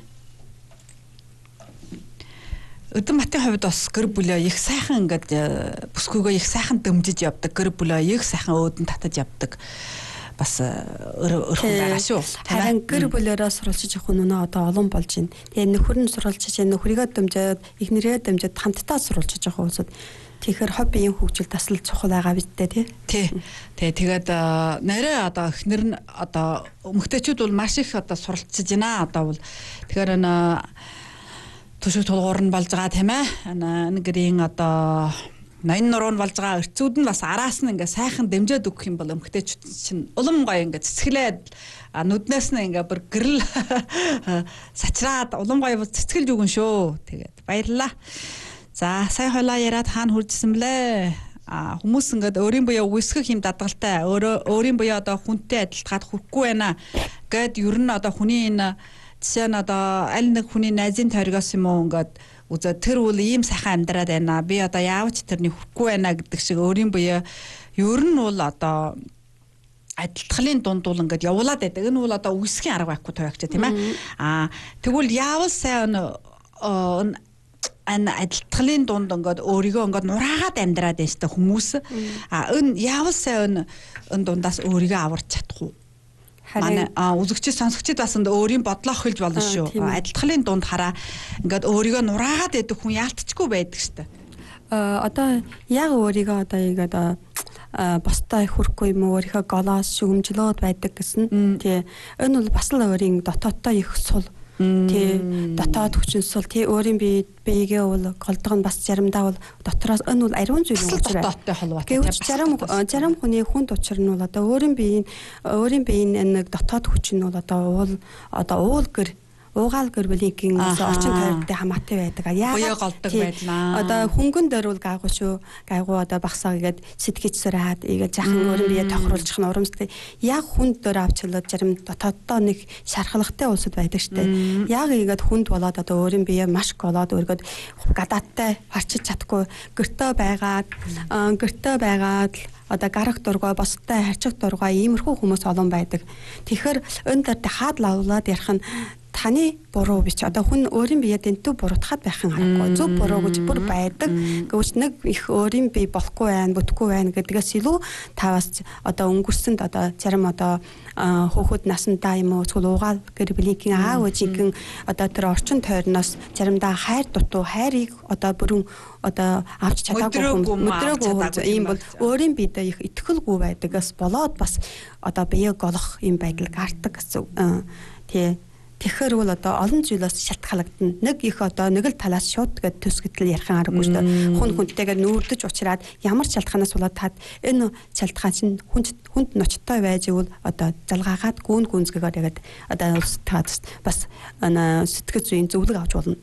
Өдөнбатын хувьд бас гэр бүлээ их сайхан ингээд бүсгүйгөө их сайхан дэмжиж явдаг, гэр бүлээ их сайхан өөдөн татаж явдаг. Бас өрхөн байгаа шүү. Харин гэр бүлээрээ суралцж явах нь одоо олон болж байна. Тэгээ нөхөр нь суралцж, нөхрийгөө дэмжиж, эхнэрээ дэмжиж хамтдаа суралцж явах хүмүүсд тэгэхээр хоббиийн хөгжил тасал чухал байгаа биз дээ тий. Тэгээд нэрээ одоо эхнэр нь одоо эмэгтэйчүүд бол маш их одоо суралцж байна. Одоо бол тэгэхээр төшөг тулгуур нь болж байгаа тийм ээ. Энэ гэрийн одоо ноён нуруу нь болж байгаа эрцүүд нь бас араас нь ингээ сайхан дэмжээд өгөх юм бол эмэгтэйчүүд чинь улам гоё ингээ цэцгэлээд нүднээс нь ингээ бүр гэрэл сачраад улам гоё цэцгэлж өгөн шүү. Тэгээд баярлалаа. За сая хойлоо яриад хаана хүрчихсэн блэ? Хүмүүс ингээд өөрийн буяа үсгэх юм дадгалтай өөрийн буяа одоо хүнтэй адилтгаад хүрхгүй байна гэд ер нь одоо хүний энэ жишээ нь одоо аль нэг хүний найзын тойргоос юм уу ингээд үзээ тэр үл ийм сайхан амьдраад байна. Би одоо яавч тэрний хүрхгүй байна гэдэг шиг өөрийн буяа ер нь бол одоо адилтгалын дунд бол ингээд явуулаад байдаг. Энэ бол одоо үсгийн арга байхгүй тоогч тийм ээ. Тэгвэл яавал сайн адилтгалын дунд ингээд өөрийгөө ингээд нураагаад амьдраад байж та хүмүүс. Энэ яавал сайн энэ дундаас өөрийгөө аварч чадахгүй. Манай үзэгчид сонсогчид бас өөрийн бодлоо хөлж болно шүү. Адилтгалын дунд хараа ингээд өөрийгөө нураагаад байдаг хүн яалтчгүй байдаг штэ. Одоо яг өөрийгөө одоо ингээд бостой хүрхгүй юм уу өөрийнхөө голоос шүгэмжлөөд байдаг гэсэн. Тий. Энэ бол бас л өөрийн дотоодтой их сул. Тий. Дотоод хүчин сул. Тий. Өөрийн биегээ бол голдох нь бас заримдаа бол дотроос энэ бол ариун зүйл учраа. Дотоодтой холбоотой. Гэвч зарим хүний хүнд учир нь бол одоо өөрийн биеийн нэг дотоод хүчин нь бол одоо уулгэр уугаал гэр бүлийнхэн орчин тойрогтой хамаатай байдаг. Буяа голдог байлаа. Одоо хөнгөн дээр бол гайгүй шүү. Гайгүй одоо багсаа гээд сэтгэж сураад ийгээд жаахан өөрийн биеэ тохируулчих нь урамстай. Яг хүнд дээр авчлаад зарим дотооддоо нэг шархалгатай улсад байдаг штэ. Яг ийгээд хүнд болоод одоо өөрийн биеэ маш голоод өргөд гадаадтай харчиж чадахгүй гэртөө байгаад одоо гарах дургуй бостой харчих дургуй иймэрхүү хүмүүс олон байдаг. Тэгэхээр энэ дээр хаад лавлаад ярих нь таны буруу биш. Одоо хүн өөрийн биеэ дэнтүү буруутахад байхын аргагүй. Зөв буруу гэж бүр байдаг. Гэвч нэг их өөрийн бие болохгүй байна, бүтэхгүй байна гэдгээс илүү таваас одоо өнгөрсөнд одоо зарим одоо хөөхөд насандаа юм уу эсвэл уугаал гэр бүлийнхэн аав ээжийнхэн одоо тэр орчин тойрноос заримдаа хайр дутуу хайрыг одоо бүрэн одоо авч чадаагүй мөдрөөгүй ийм бол өөрийн биедээ их итгэлгүй байдагаас болоод бас одоо бие голох юм байдал гардаг гэсэн. Тэгэхээр бол одоо олон зүйлээс шалтгаалагдана. Нэг их одоо нэг л талаас шууд гээд төсгөтл ярихын аргагүй шүү дээ. Хүн хүнтэйгээ нүүрдэж уулзраад ямар шалтгаанаас болоод таад энэ шалтгаан чинь хүнд ноцтой байж ивэл одоо залгаагаад гүн гүнзгийгээр ягаад одоо таад бас сэтгэл зүйн зөвлөг авч болно.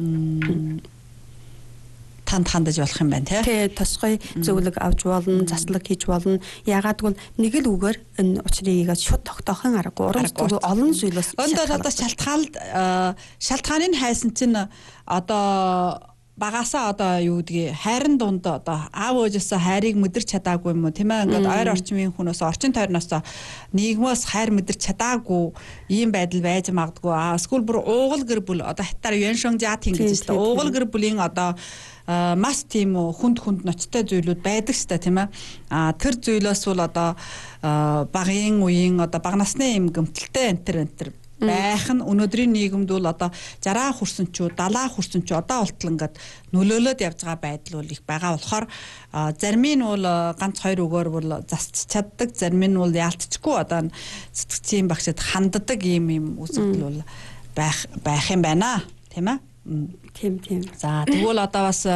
Танд хандаж болох юм байна тий. Тосгой зөвлөг авч болно, заслаг хийж болно. Яагаад гэвэл нэг л үгээр энэ учрыг шууд тогтоохын аргагүй. Урамсгүй олон зүйлээс одоо шалтгааны хайсан чинь одоо багасаа одоо юу гэдгийг хайрын дунд одоо аав ээжээс хайрыг мэдэрч чадаагүй юм уу тийм ээ ингээд ойр орчмын хүнээс орчин тойрноос нийгмээс хайр мэдэрч чадаагүй ийм байдал байж магадгүй эсвэл бүр уугал гэр бүл одоо хятаар юаншон жаатин гэж хэлсэн уугал гэр бүлийн одоо маш тийм хүнд ноцтой зүйлүүд байдаг ч тийм ээ тэр зүйлээс бол одоо багын үеийн одоо бага насны юм гэмтэлтэй энтер байх нь өнөөдрийн нийгэмд бол одоо 60 хүрсэнчүүд 70 хүрсэнчүүд одоо болтол ингээд нөлөөлөд явж байгаа байдал бол их байгаа болохоор зарим нь бол ганц хоёр үгээр бол засч чаддаг зарим нь бол яалтчгүй одоо сэтгцийн багшид ханддаг ийм үзэгдэл бол байх юм байна тийм ээ тийм за тэгвэл одоо бас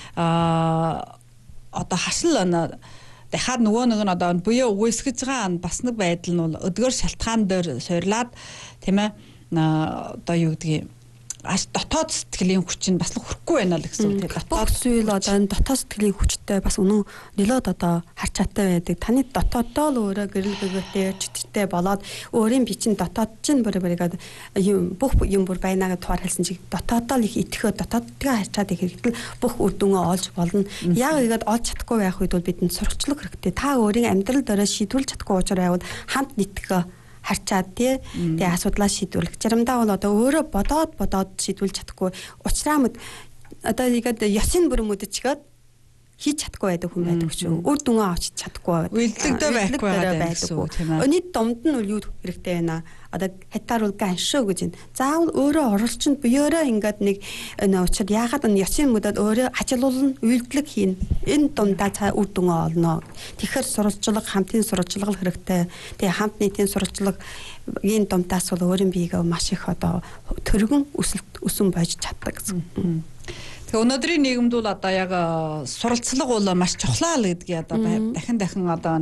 одоо хашил дахиад нөгөө нэг нь одоо буюу үгүйсгэж байгаа бас нэг байдал нь бол өдгөр шалтгаан дээр суйрлаад тийм ээ одоо юу гэдгийг дотоод сэтгэлийн хүч нь бас л хүрхгүй байна л гэсэн үг. Дотоод зүйл одоо дотоод сэтгэлийн хүчтэй бас үнэн нөлөөд одоо харч чадтай байдаг. Таны дотоодоо л өөрөө гэрэл бөгөөтэй читэртэй болоод өөрийн би чинь дотоод чинь бүрээд бүх юм бүр байнаа гэж тугаар хэлсэн чиг дотоодоо л их итгэхэд дотооддоо харчаад их хэрэгтэй бүх үр дүнгээ олж болно. Яг игээд олж чадахгүй байх үед бол бидэнд сургацлах хэрэгтэй. Та өөрийн амьдрал дээрээ шийдвэрлэж чадахгүй учраас хамт нийтгэх харчаад тэгээ асуудлаа шийдвэрлэх. Заримдаа бол одоо өөрөө бодоод шийдвэрлэж чадахгүй уучраа мэд одоо игээд ясын бүр мэдчихээд хийж чадахгүй байдаг хүн байдаг шүү. Үр дүнгээ авч чадахгүй үйлдэлтэй байхгүй байдаг тийм ээ. Өний домд нь бол юу хэрэгтэй байна? Одоо хятаар бол ганшөө гэж байна. Заавал өөрөө оролцонд биеөрөө ингээд нэг учир яагаад энэ ясын мөдөд өөрөө ажилуулна, үйлдэлэг хийн. Энэ дундаа цаа үр дүнгээ олно. Тэгэхээр сурвалжлага, хамтын сурвалжлага хэрэгтэй. Тэгээ хамт нийтийн сурвалжлага энэ дундаас бол өөрийн биегээ маш их одоо төргөн өсөн байж чаддаг гэсэн. Тэгээ өнөөдрийн нийгэмд бол одоо яг суралцлага бол маш чухал гэдгийг одоо дахин одоо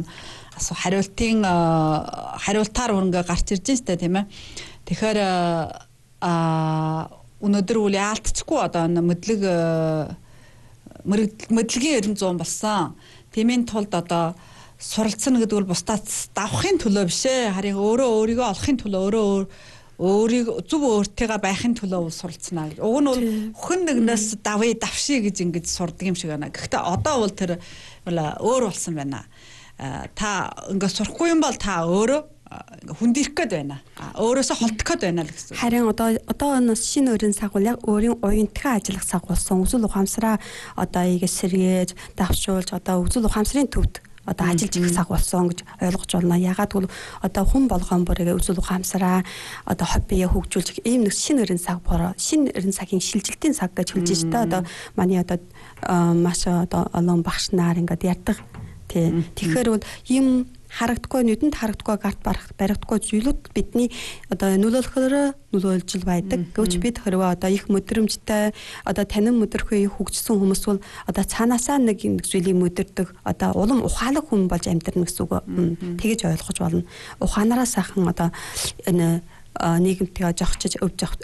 хариултаар өрөнгө гарч ирж байна тийм ээ. Тэгэхээр өнөөдөр үл яалтчгүй одоо мэдлэгийн 900 болсон. Тэмийн тулд одоо суралцна гэдэг бол бусдаас давахын төлөө биш ээ. Харин өөрийгөө олохын төлөө өөрийг зөв өөртөө байхын төлөө суралцна гэж. Уг нь бол хүн нэгнээс давший гэж ингэж сурдаг юм шиг байна. Гэхдээ одоо бол тэр өөр болсон байна. Та ингээд сурахгүй юм бол та өөрөө хүндирэх гээд байна. Өөрөөсөө холдох гээд байна л гэсэн. Харин одоо энэ шинэ өрийн саг бол яг өөрийн уянтгаа ажиллах саг болсон. Үзэл ухаамсараа одоо ийгээ сэргээж, давшуулж одоо үзэл ухаамсарын төвд одоо ажиллаж их саг болсон гэж ойлгож байна. Ягаад гэвэл одоо хүн болгоон бүрээ үзэл ухаамсараа одоо хоббиё хөгжүүлж ийм нэг шинэ өрийн саг бороо шинэ өрийн цагийн шилжилтийн саг гэж хэлж байна. Одоо манай одоо маш одоо олон багш нар ингээд ярьдаг. Тэгэхээр бол ийм харагдахгүй нүдэнд харагдахгүй гарт баригдахгүй зүйлүүд бидний одоо нөлөөлж байдаг. Гэвч бид хэрвээ одоо их мэдрэмжтэй одоо танин мэдрэхгүй хөгжсөн хүмүүс бол одоо цаанаасаа нэг зүйлийг мэдэрдэг одоо улам ухаалаг хүн болж амьдрна гэсэн үг. Тэгэж ойлгож болно. Ухаанаараа сайхан одоо энэ нийгэмтэйгээ зогчиж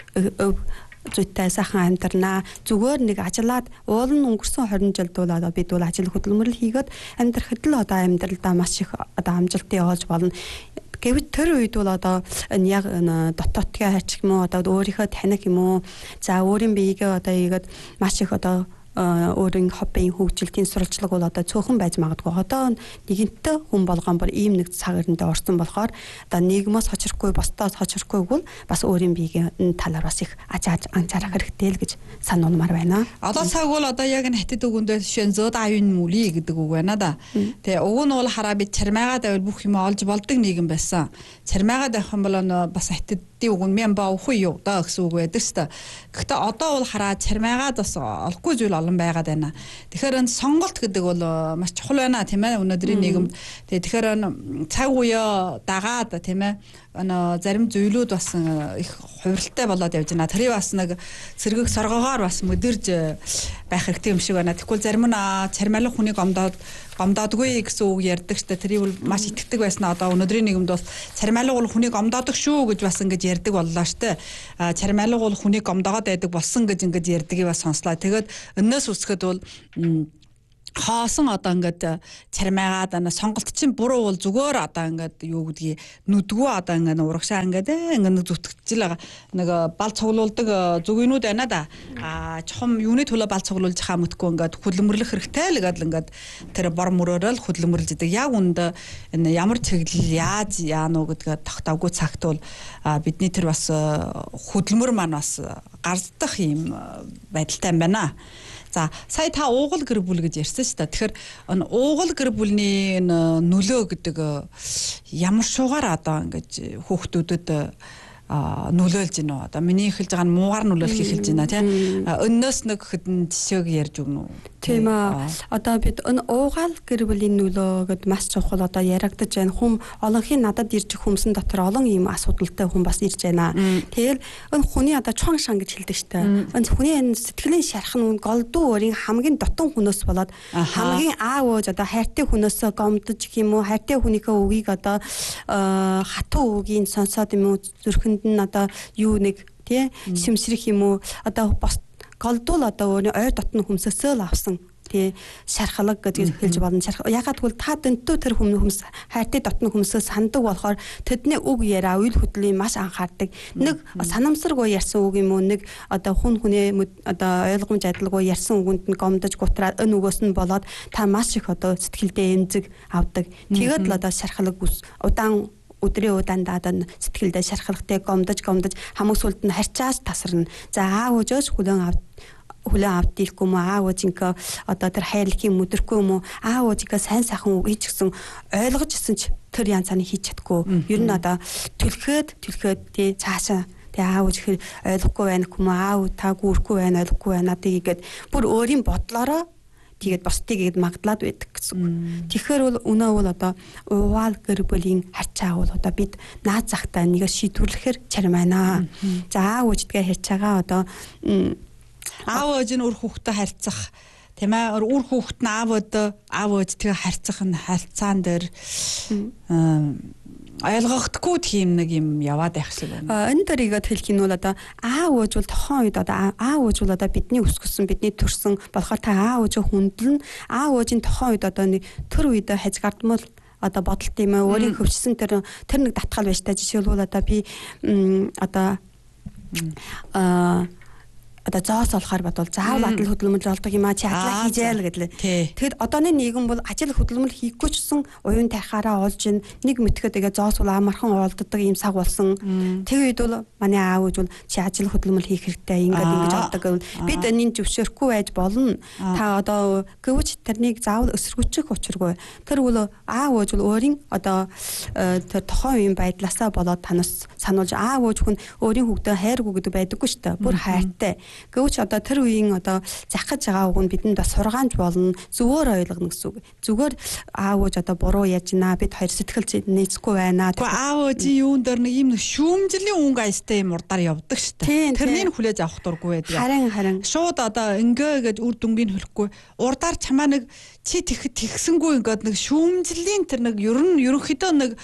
өв зүйтэй сайхан амьдрнаа. Зүгээр нэг ажиллаад уул нь өнгөрсөн 20 жилд бол одоо бид бол ажил хөдөлмөрлөл хийгээд амьдрахад л одоо амьдралдаа маш их одоо амжилтыг олж болно. Гэвч тэр үед бол одоо энэ яг дотооддоо хайчих юм уу одоо өөрийнхөө таних юм уу за өөрийн биегээ одоо ийгээд маш их одоо өөрийн хоббигийн хөгжилтийн сурвалжлага бол одоо цөөхөн байж магадгүй. Одоо нэгэнтээ хүн болгоон бүр ийм нэг цаг өрөндөө орсон болохоор одоо нийгмээс хочирхгүй, босдоос хочирхгүй бол бас өөрийн биеийн талаар бас их анзаарах хэрэгтэй л гэж сануулмаар байна. Одоо цаг бол одоо яг энэ хятад үгэндээ жишээ нь зөөд аюун мүли гэдэг үг байна да. Тэгээ уг нь бол хараа бид чармайгаа давал бүх юм олж болдог нийгэм байсан. Чармайгаа давах юм бол бас хятад үг нь мэн баа уух юу даа гэсэн үг байдаг шүү дээ. Гэхдээ одоо бол хараа чармайгаа бас олохгүй зүйл олон байгаад байна. Тэгэхээр энэ сонголт гэдэг бол маш чухал байна тийм ээ өнөөдрийн нийгэмд. Тэгэхээр цаг үеэ дагаад тийм ээ зарим зүйлүүд бас их хувиралтай болоод явж байна. Тэр бас нэг сэргэг соргоогоор бас mëдэрж байх хэрэгтэй юм шиг байна. Тэгвэл зарим нь чармайлах хүнийг гомдоодгүй гэсэн үг ярьдаг штэ. Тэр бол маш итгэдэг байснаа одоо өнөөдрийн нийгэмд бас чармайлах бол хүнийг гомдоодог шүү гэж бас ингэж ярьдаг боллоо штэ. Чармайлах бол хүнийг гомдоогоод байдаг болсон гэж ингэж ярьдгийг бас сонслоо. Тэгээд өнөөс үсгэд бол хоосон одоо ингээд цармайгаад сонголт чинь буруу бол зүгээр одоо ингээд юу гэдгийг нүдгүү одоо ингээд урагшаа ингээд нэг зүтгэж л байгаа нэг бал цуглуулдаг зүгийнүүд байна да чухам юуны төлөө бал цуглуулж хаа мэдгүй ингээд хөдөлмөрлөх хэрэгтэй л ингээд тэр бор мөрөөрөө л хөдөлмөрлж идэг яг үнд энэ ямар чиглэл яаж яануу гэдгээ тогтоовгүй цагт бол бидний тэр бас хөдөлмөр маань бас гардах юм байдалтай юм байна. За сая та уугал гэр бүл гэж ярьсан шүү дээ. Тэгэхээр уугал гэр бүлний нөлөө гэдэг ямар шугаар одоо ингэж хүүхдүүдэд нөлөөлж гинэ үү? Одоо миний хэлж байгаа нь муугар нөлөөлөх хэлж байна тийм. Өннөөс нэг хэдэн жишээг ярьж өгнө үү? Тийм аа. Одоо бид уугаал гэр бүлийн нөлөө гэд маш чухал одоо яригдаж байна. Хүм олонхын надад ирж хүмүүсийн дотор олон ийм асуудалтай хүн бас ирж байна. Тэгэл хүний одоо чон шан гэж хэлдэг штэ. Хүний сэтгэлийн шарах нь голдуу өөрийн хамгийн дотн хүнөөс болоод хамгийн аав ээж одоо хайртай хүнөөсөө гомдож гэх юм уу хайртай хүнийхээ үгийг одоо хатуу үгийг сонсоод юм уу зүрхэнд нь одоо юу нэг тий шимшрэх юм уу одоо голдуул одоо өөрийн ойр дотны хүмсээсөө л авсан тий шархалаг гэж хэлж болно. Ягаад гэвэл та дөнтөө тэр хүмүүс хайртай дотны хүмсээс сандаг болохоор тэдний үг яриа үйл хөдлөлийн маш анхаардаг. Нэг санамсаргүй ярьсан үг юм уу нэг одоо хүний одоо ойлгомж адилгүй ярьсан үгэнд нь гомдож гутраад өн өгөөс нь болоод та маш их одоо сэтгэлдээ эмзэг авдаг. Тэгээд л одоо шархалаг удаан өдрийн удаандаа сэтгэлдээ шархалгатай гомдож хамгийн сүүлд нь харьцаас тасарна. За аав ээжөөс хүлэн авт дихгүй мө аав ээжингээ одоо тэр хайрлахын өдөрхгүй юм уу аав ээжигээ сайн сайхан үг хийчихсэн ойлгож исэн ч тэр янцааны хийж чадахгүй. Ер нь одоо түлхээд тий цаашаа тэгээ аав ээж ойлгохгүй байна хүм аав таагүй өрөхгүй байна ойлгохгүй байна тийгээд бүр өөрийн бодлороо тэгээд босдгийг магдлаад байдаг гэсэн. Тэгэхээр бол өнөө бол одоо уугаал гэр бүлийн харьцаа бол одоо бид наад захтаа нэгэ шийдвэрлэхээр чармайнаа. За аав ээждгээ харьцаагаа одоо аав ээж нь үр хүүхдэд харьцах тийм ээ үр хүүхэд нь аав ээжтэйгээ харьцах нь харьцаан дээр ойлгохдаггүй тийм нэг юм яваад байх шиг байна. Энэ дөрийгөд хэлэх нь бол одоо аав ээж бол тохон үед одоо аав ээж бол одоо бидний өсгсөн бидний төрсөн болохоор та аав ээжээ хүндлэн аав ээжийн тохон үед одоо нэг төр үед хязгаардмал одоо бодолт юм аа өөрийн хөвчсөн тэр нэг татгал байж та жишээлбэл одоо би одоо зоос олохоор бодвол заавал адил хөдөлмөр олдог юм а чи адлаа хийжээ л гэдлээ. Тэгэд одооны нийгэм бол ажил хөдөлмөр хийхгүй ч гэсэн уян тархаараа олж ин нэг мэдхэд тэгээ зоос бол амархан олддог юм саг болсон. Тэгээд бол манай аав ээж бол чи ажил хөдөлмөр хийх хэрэгтэй ингэж олдог гэвэл бид энэний зөвшөөрөхгүй байж болно. Та одоо гэвч тэрнийг заавал өсөргөчих учиргүй. Тэр бол аав ээж бол өөрийн одоо тэр тохон юм байдлаасаа болоод танаас сануулж аав ээж хүн өөрийн хүүхдээ хайргүй гэдэг байдаггүй шүү дээ. Бүр хайртай. Гэвч одоо тэр үеийн одоо захиж байгаа үг нь бидэнд бас сургаанж болно зүгээр ойлгоно гэсэн үг. Зүгээр аав ээж одоо буруу яаж гинэ бид хоёр сэтгэл нийцэхгүй байна. Тэгвэл аав ээжийн юун дээр нэг юм шүүмжлийн өнгө аястай юм урдаар явдаг шүү дээ. Тэрнийг хүлээж авах дурггүй байдаг. Харин шууд одоо ингээд үр дүнгийн хөлөхгүй урдаар чамаа нэг чи тэгсэнгүй ингээд нэг шүүмжлийн тэр нэг ерөнхийдөө нэг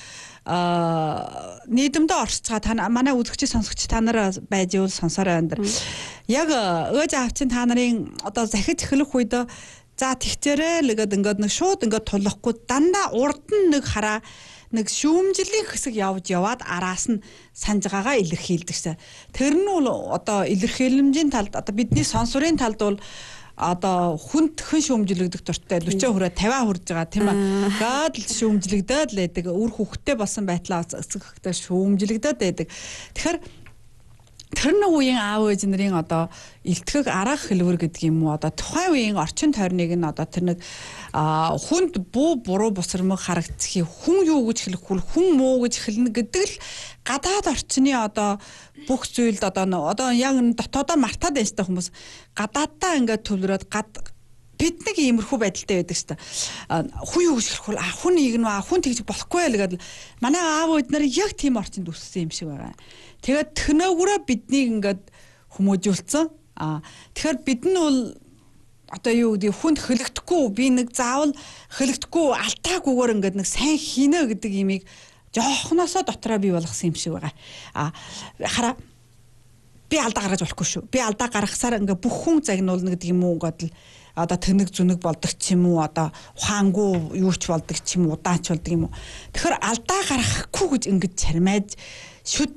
нийгэмдээ орцгаа манай үзэгч сонсогч та нар байж ивэл сонсороо энэ. Яг ээж аавчин та нарын одоо захиж эхлэх үед за тэгчээрээ л ингээд нэг шууд ингээд тулахгүй дандаа урд нь нэг хараа нэг шүүмжлийн хэсэг яваад араас нь санжгаагаа илэрхийлдэг шээ. Тэр нь бол одоо илэрхийлэмжийн талд одоо бидний сонсорын талд бол одоо хүнд хэн шүүмжлэгдэх дуртай 40 хүрээ 50 хүрж байгаа тийм ээ. Гад л шүүмжлэгдээд л байдаг. Үр хүүхдтэй болсон байтлаа эцэгтэй шүүмжлэгдээд байдаг. Тэгэхээр тэр нэг үеийн аав ээж нарын одоо илтгэх арга хэлбэр гэдэг юм уу одоо тухайн үеийн орчин тойрныг нь одоо тэр нэг хүнд буруу бусрамг харагдчихыг хүн юу гэж хэлэхгүй хүн муу гэж хэлнэ гэдэг л гадаад орчны одоо бүх зүйлд одоо яг дотоодоо мартаад байж та хүмүүс гадааддаа ингээд төвлөрөөд бид нэг иймэрхүү байдалтай байдаг шүү дээ. Хүн юу гэж хэлэхгүй хүн нэгнэ хүн тэгж болохгүй л гэдэг манай аав ээж нар яг тийм орчинд өссөн юм шиг байгаа. Тэгээд төнөөгөрөө биднийг ингээд хүмүүжүүлсэн. Тэгэхээр бид нь бол одоо юу гэдэг хүнд хөлөгдөхгүй би нэг заавал хөлөгдөхгүй алтаагүйгээр ингээд нэг сайн хийнэ гэдэг имийг жоохносоо дотроо бий болгосон юм шиг байгаа. Хараа би алдаа гаргаж болохгүй шүү. Би алдаа гаргахсаар ингээ бүх хүн загнуулна гэдэг юм уу гэдэг л одоо тэнэг зүнэг болдог ч юм уу одоо ухаангүй юу ч болдог ч юм уу удаач болдог юм уу. Тэгэхээр алдаа гаргахгүй гэж ингэж чармайж шүд